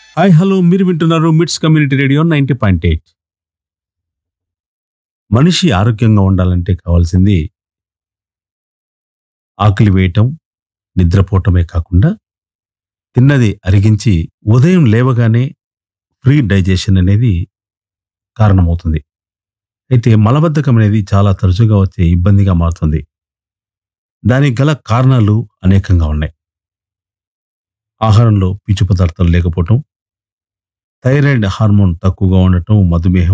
Hi hello మీరు వింటున్నారు మిట్స్ కమ్యూనిటీ రేడియో 90.8. మనిషి ఆరోగ్యంగా ఉండాలంటే కావాల్సింది ఆకలి వేయటం, నిద్రపోవటమే కాకుండా తిన్నది అరిగించి ఉదయం లేవగానే ఫ్రీ డైజెషన్ అనేది కారణమవుతుంది. అయితే మలబద్ధకం అనేది చాలా తరచుగా వచ్చే ఇబ్బందిగా మారుతుంది. దానికి గల కారణాలు అనేకంగా ఉన్నాయి. ఆహారంలో పీచు పదార్థాలు లేకపోవటం, థైరాయిడ్ హార్మోన్ తక్కువగా ఉండటం, మధుమేహం,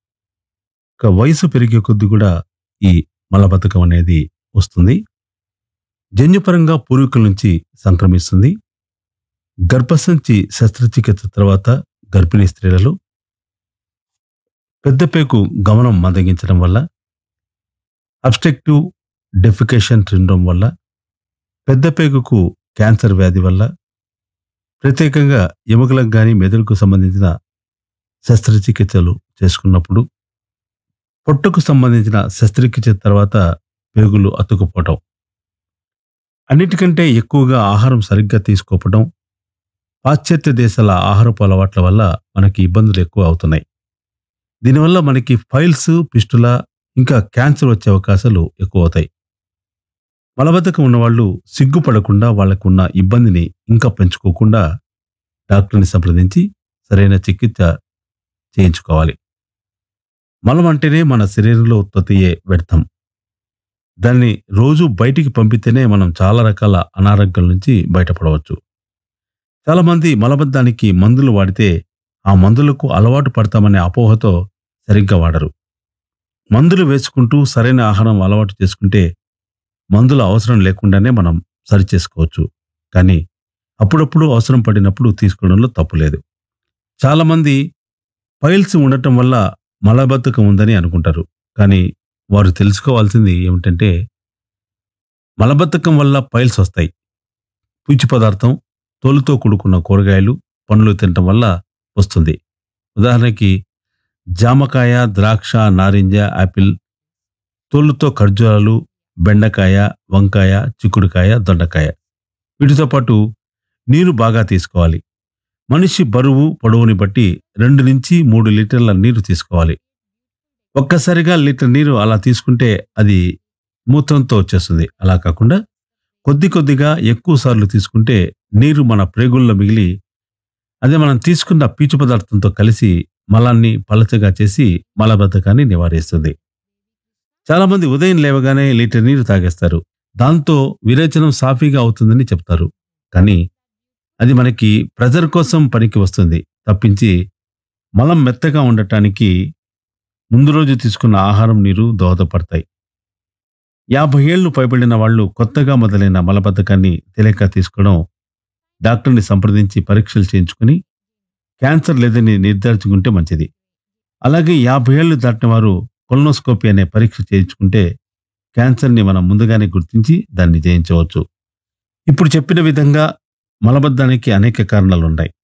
ఇక వయసు పెరిగే కొద్దీ కూడా ఈ మలబద్ధకం అనేది వస్తుంది. జన్యుపరంగా పూర్వీకుల నుంచి సంక్రమిస్తుంది. గర్భసంచి శస్త్రచికిత్స తర్వాత గర్భిణీ స్త్రీలలో పెద్దపేగు గమనం మందగించడం వల్ల, అబ్స్ట్రక్టివ్ డెఫికేషన్ సిండ్రోమ్ వల్ల, పెద్దపేగుకు క్యాన్సర్ వ్యాధి వల్ల, ప్రత్యేకంగా ఎముకలకు గాని మెదడుకు సంబంధించిన శస్త్రచికిత్సలు చేసుకున్నప్పుడు, పొట్టకు సంబంధించిన శస్త్రచికిత్స తర్వాత పేగులు అతుక్కుపోవటం, అన్నిటికంటే ఎక్కువగా ఆహారం సరిగ్గా తీసుకోవడం, పాశ్చాత్య దేశాల ఆహారపు అలవాట్ల వల్ల మనకి ఇబ్బందులు ఎక్కువ అవుతున్నాయి. దీనివల్ల మనకి ఫైల్స్, పిస్టుల, ఇంకా క్యాన్సర్ వచ్చే అవకాశాలు ఎక్కువ అవుతాయి. మలబద్ధకం ఉన్నవాళ్ళు సిగ్గుపడకుండా వాళ్ళకున్న ఇబ్బందిని ఇంకా పెంచుకోకుండా డాక్టర్ని సంప్రదించి సరైన చికిత్స చేయించుకోవాలి. మలం అంటేనే మన శరీరంలో ఉత్పత్తి అయ్యే వ్యర్థం. దాన్ని రోజు బయటికి పంపితేనే మనం చాలా రకాల అనారోగ్యాల నుంచి బయటపడవచ్చు. చాలామంది మలబద్ధానికి మందులు వాడితే ఆ మందులకు అలవాటు పడతామనే అపోహతో సరిగ్గా వాడరు. మందులు వేసుకుంటూ సరైన ఆహారం అలవాటు చేసుకుంటే మందుల అవసరం లేకుండానే మనం సరి చేసుకోవచ్చు. కానీ అప్పుడప్పుడు అవసరం పడినప్పుడు తీసుకోవడంలో తప్పు లేదు. చాలామంది పైల్స్ ఉండటం వల్ల మలబద్ధకం ఉందని అనుకుంటారు. కానీ వారు తెలుసుకోవాల్సింది ఏమిటంటే, మలబద్ధకం వల్ల పైల్స్ వస్తాయి. పీచు పదార్థం, తోలుతో కూడుకున్న కూరగాయలు, పండ్లు తినటం వల్ల వస్తుంది. ఉదాహరణకి జామకాయ, ద్రాక్ష, నారింజ, యాపిల్, తోలుతో ఖర్జూరాలు, బెండకాయ, వంకాయ, చిక్కుడుకాయ, దొండకాయ. వీటితో పాటు నీరు బాగా తీసుకోవాలి. మనిషి బరువు, పొడవుని బట్టి 2 నుంచి 3 లీటర్ల నీరు తీసుకోవాలి. ఒక్కసారిగా లీటర్ నీరు అలా తీసుకుంటే అది మూత్రంతో వచ్చేస్తుంది. అలా కాకుండా కొద్ది కొద్దిగా ఎక్కువ సార్లు తీసుకుంటే నీరు మన ప్రేగుల్లో మిగిలి అదే మనం తీసుకున్న పీచు పదార్థంతో కలిసి మలాన్ని పలచగా చేసి మలబద్ధకాన్ని నివారిస్తుంది. చాలామంది ఉదయం లేవగానే లీటర్ నీరు తాగేస్తారు. దాంతో విరేచనం సాఫీగా అవుతుందని చెప్తారు. కానీ అది మనకి ప్రెజర్ కోసం పనికి వస్తుంది తప్పించి మలం మెత్తగా ఉండటానికి ముందు రోజు తీసుకున్న ఆహారం, నీరు దోహదపడతాయి. 50 ఏళ్లు పైబడిన వాళ్ళు కొత్తగా మొదలైన మలబద్ధకాన్ని తెలియక తీసుకోవడం, డాక్టర్ని సంప్రదించి పరీక్షలు చేయించుకుని క్యాన్సర్ లేదని నిర్ధారించుకుంటే మంచిది. అలాగే 50 ఏళ్లు దాటిన వారు కొలనోస్కోపీ అనే పరీక్ష చేయించుకుంటే క్యాన్సర్ని మనం ముందుగానే గుర్తించి దాన్ని జయించవచ్చు. ఇప్పుడు చెప్పిన విధంగా మలబద్ధానికి అనేక కారణాలు ఉన్నాయి.